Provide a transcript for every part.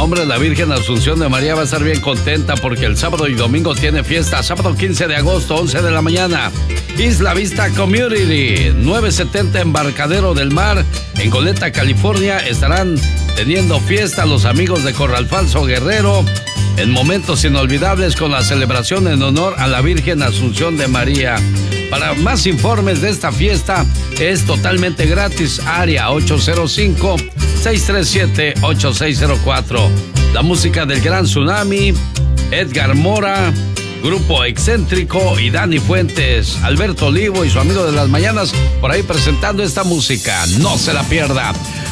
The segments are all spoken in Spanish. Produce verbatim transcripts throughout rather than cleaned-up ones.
hombre, la Virgen Asunción de María va a estar bien contenta porque el sábado y domingo tiene fiesta. Sábado quince de agosto, once de la mañana. Isla Vista Community, novecientos setenta Embarcadero del Mar, en Goleta, California. Estarán teniendo fiesta los amigos de Corral Falso Guerrero en momentos inolvidables con la celebración en honor a la Virgen Asunción de María. Para más informes de esta fiesta, es totalmente gratis. Área ocho cero cinco, seis tres siete, ocho seis cero cuatro. La música del Gran Tsunami, Edgar Mora, Grupo Excéntrico y Dani Fuentes. Alberto Olivo y su amigo de las mañanas por ahí presentando esta música. No se la pierda.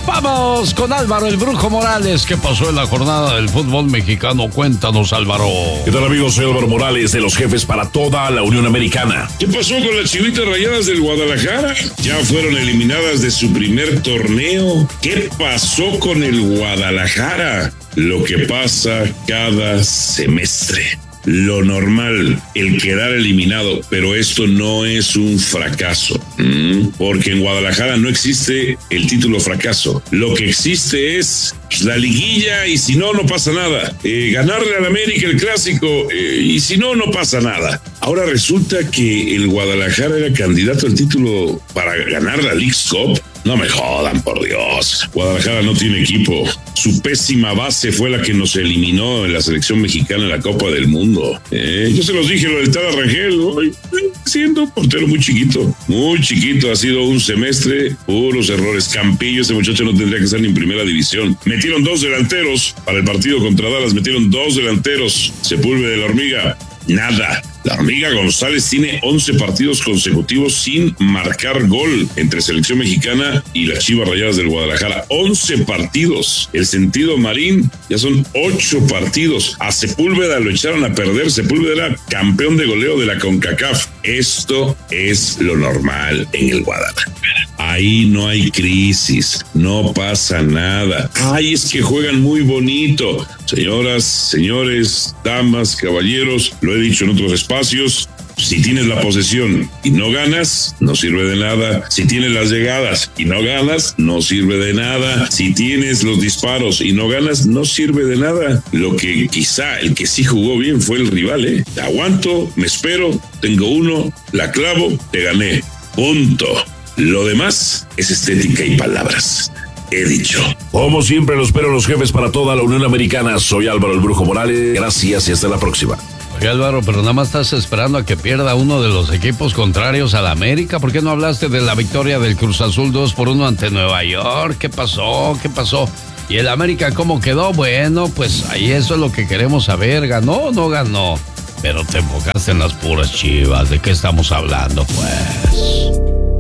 Vamos con Álvaro el Brujo Morales. ¿Qué pasó en la jornada del fútbol mexicano? Cuéntanos, Álvaro. ¿Qué tal, amigos? Soy Álvaro Morales de los Jefes para toda la Unión Americana. ¿Qué pasó con las Chivitas Rayadas del Guadalajara? Ya fueron eliminadas de su primer torneo. ¿Qué pasó con el Guadalajara? Lo que pasa cada semestre. Lo normal, el quedar eliminado, pero esto no es un fracaso, ¿Mm? porque en Guadalajara no existe el título fracaso. Lo que existe es la liguilla y si no, no pasa nada. Eh, ganarle al América el clásico eh, y si no, no pasa nada. Ahora resulta que el Guadalajara era candidato al título para ganar la Leagues Cup. No me jodan, por Dios. Guadalajara no tiene equipo. Su pésima base fue la que nos eliminó en la selección mexicana en la Copa del Mundo. Eh, yo se los dije, lo del Tata Rangel, ¿no? Siendo portero muy chiquito, muy chiquito. Ha sido un semestre, puros errores. Campillo, ese muchacho no tendría que estar ni en primera división. Metieron dos delanteros para el partido contra Dallas. Metieron dos delanteros. Sepúlveda de la Hormiga, nada. La Hormiga González tiene once partidos consecutivos sin marcar gol entre selección mexicana y las Chivas Rayadas del Guadalajara. once partidos. El Sentido Marín ya son ocho partidos. A Sepúlveda lo echaron a perder. Sepúlveda era campeón de goleo de la CONCACAF. Esto es lo normal en el Guadalajara. Ahí no hay crisis, no pasa nada. Ay, es que juegan muy bonito. Señoras, señores, damas, caballeros, lo he dicho en otros espacios, si tienes la posesión y no ganas, no sirve de nada. Si tienes las llegadas y no ganas, no sirve de nada. Si tienes los disparos y no ganas, no sirve de nada. Lo que quizá el que sí jugó bien fue el rival, ¿eh? Te aguanto, me espero, tengo uno, la clavo, te gané. Punto. Lo demás es estética y palabras. He dicho. Como siempre, los espero los Jefes para toda la Unión Americana. Soy Álvaro el Brujo Morales. Gracias y hasta la próxima. Oye, Álvaro, pero nada más estás esperando a que pierda uno de los equipos contrarios a la América. ¿Por qué no hablaste de la victoria del Cruz Azul dos por uno ante Nueva York? ¿Qué pasó? ¿Qué pasó? ¿Y el América cómo quedó? Bueno, pues ahí eso es lo que queremos saber. ¿Ganó o no ganó? Pero te enfocaste en las puras Chivas. ¿De qué estamos hablando, pues?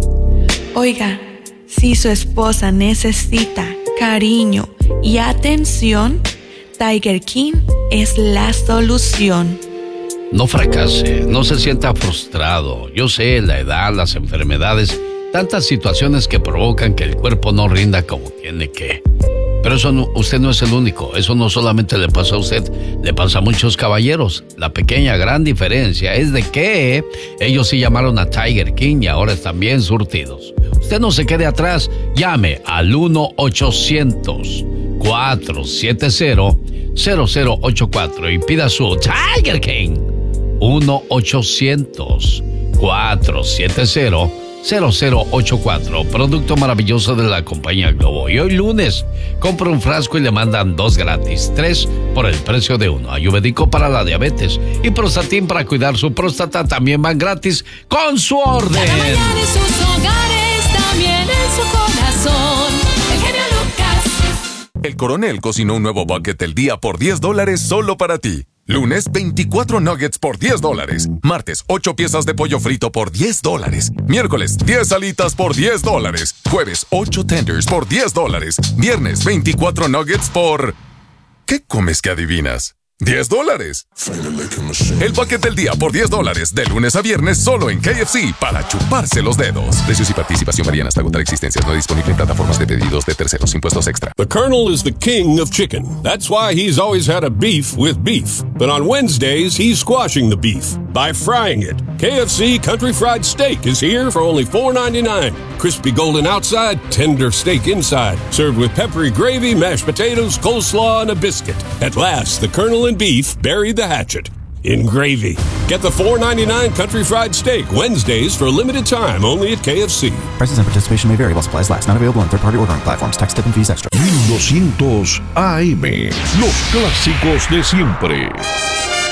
Oiga, si su esposa necesita cariño y atención, Tiger King es la solución. No fracase, no se sienta frustrado. Yo sé, la edad, las enfermedades, tantas situaciones que provocan que el cuerpo no rinda como tiene que. Pero eso no, usted no es el único. Eso no solamente le pasa a usted, le pasa a muchos caballeros. La pequeña gran diferencia es de que ellos sí llamaron a Tiger King y ahora están bien surtidos. Usted no se quede atrás. Llame al uno ochocientos, cuatrocientos setenta, cero cero ocho cuatro y pida su Tiger King. uno ochocientos, cuatrocientos setenta, cero cero ocho cuatro. Producto maravilloso de la compañía Globo. Y hoy lunes, compra un frasco y le mandan dos gratis. Tres por el precio de uno. Ayurvédico para la diabetes y Prostatin para cuidar su próstata también van gratis con su orden. Cada mañana en sus hogares, también en su corazón. El genio Lucas. El Coronel cocinó un nuevo bucket del día por diez dólares solo para ti. Lunes, veinticuatro nuggets por diez dólares. Martes, ocho piezas de pollo frito por diez dólares. Miércoles, diez alitas por diez dólares. Jueves, ocho tenders por diez dólares. Viernes, veinticuatro nuggets por... ¿Qué comes que adivinas? diez dólares. El paquete del día por diez dólares. De lunes a viernes solo en K F C para chuparse los dedos. Precios y participación varían hasta agotar existencias. No disponible en plataformas de pedidos de terceros. Impuestos extra. The Colonel is the king of chicken. That's why he's always had a beef with beef. But on Wednesdays, he's squashing the beef. by frying it. K F C Country Fried Steak is here for only four ninety-nine. Crispy golden outside, tender steak inside. Served with peppery gravy, mashed potatoes, coleslaw, and a biscuit. At last, the Colonel and beef buried the hatchet in gravy. Get the four ninety-nine Country Fried Steak Wednesdays for a limited time only at K F C. Prices and participation may vary while supplies last. Not available on third-party ordering platforms. Tax, tip, and fees extra. mil doscientos A M. Los clásicos de siempre.